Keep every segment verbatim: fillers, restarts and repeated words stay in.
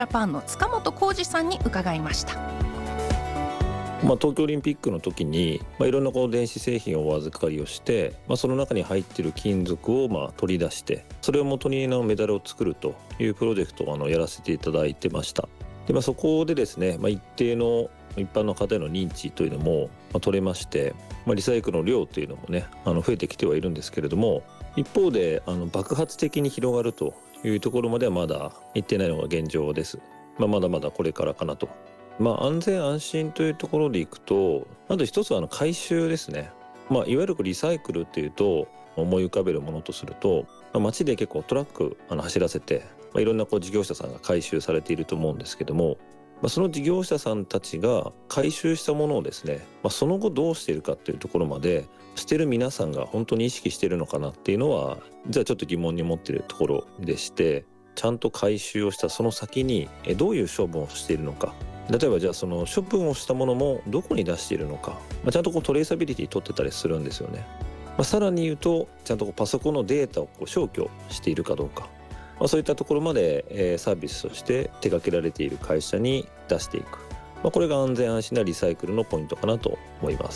ャパンの塚本浩二さんに伺いました。 まあ、東京オリンピックの時に、まあ、いろんなこう電子製品をお預かりをして、まあ、その中に入っている金属をまあ取り出してそれを元にのメダルを作るというプロジェクトをあのやらせていただいてました。で、まあ、そこでですね、まあ、一定の一般の方への認知というのもまあ取れまして、まあ、リサイクルの量というのもねあの増えてきてはいるんですけれども、一方であの爆発的に広がるというところまではまだいってないのが現状です。まあ、まだまだこれからかなと。まあ、安全安心というところでいくと、まず一つはあの回収ですね。まあ、いわゆるリサイクルっていうと思い浮かべるものとすると、まあ、街で結構トラックあの走らせて、まあ、いろんなこう事業者さんが回収されていると思うんですけども、まあ、その事業者さんたちが回収したものをですね、まあ、その後どうしているかっていうところまでしてる皆さんが本当に意識しているのかなっていうのはじゃあちょっと疑問に思っているところでして、ちゃんと回収をしたその先にどういう処分をしているのか、例えばじゃあその処分をしたものもどこに出しているのか、まあ、ちゃんとこうトレーサビリティ取ってたりするんですよね。まあ、さらに言うとちゃんとこうパソコンのデータをこう消去しているかどうか、まあ、そういったところまで、えー、サービスとして手掛けられている会社に出していく、まあ、これが安全安心なリサイクルのポイントかなと思います。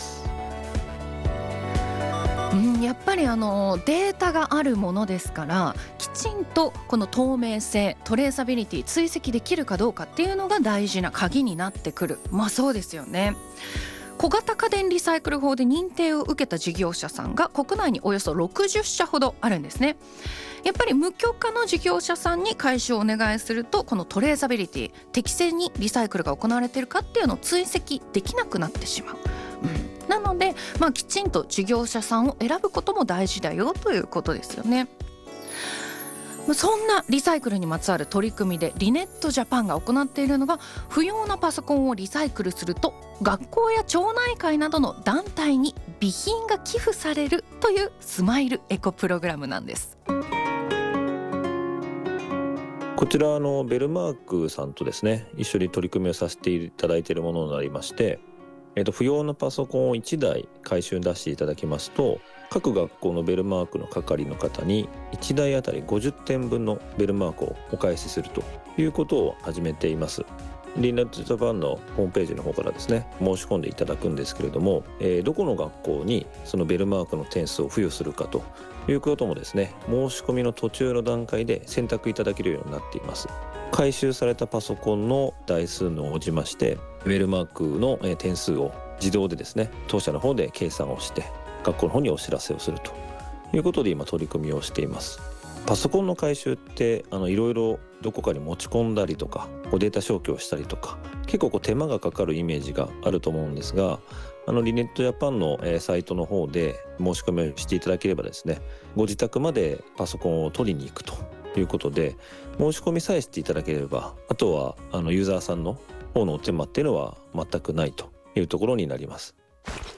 うん、やっぱりあのデータがあるものですから、きちんとこの透明性、トレーサビリティ、追跡できるかどうかっていうのが大事な鍵になってくる。まあそうですよね。小型家電リサイクル法で認定を受けた事業者さんが国内におよそろくじゅっしゃほどあるんですね。やっぱり無許可の事業者さんに回収をお願いすると、このトレーサビリティ、適正にリサイクルが行われているかっていうのを追跡できなくなってしまう。うん、なので、まあ、きちんと事業者さんを選ぶことも大事だよということですよね。そんなリサイクルにまつわる取り組みでリネットジャパンが行っているのが、不要なパソコンをリサイクルすると学校や町内会などの団体に備品が寄付されるというスマイルエコプログラムなんです。 こちらのベルマークさんとですね一緒に取り組みをさせていただいているものになりまして、えー、と不要なパソコンをいちだい回収に出していただきますと、各学校のベルマークの係の方にいちだいあたりごじゅってんぶんのベルマークをお返しするということを始めています。リネットジャパンのホームページの方からですね申し込んでいただくんですけれども、えー、どこの学校にそのベルマークの点数を付与するかということもですね、申し込みの途中の段階で選択いただけるようになっています。回収されたパソコンの台数に応じましてベルマークの点数を自動でですね当社の方で計算をして学校の方にお知らせをするということで今取り組みをしています。パソコンの回収ってあのいろいろどこかに持ち込んだりとかデータ消去をしたりとか結構こう手間がかかるイメージがあると思うんですが、あのリネットジャパンの、えー、サイトの方で申し込みをしていただければですね、ご自宅までパソコンを取りに行くということで申し込みさえしていただければ、あとはあのユーザーさんの方のお手間っていうのは全くないというところになります。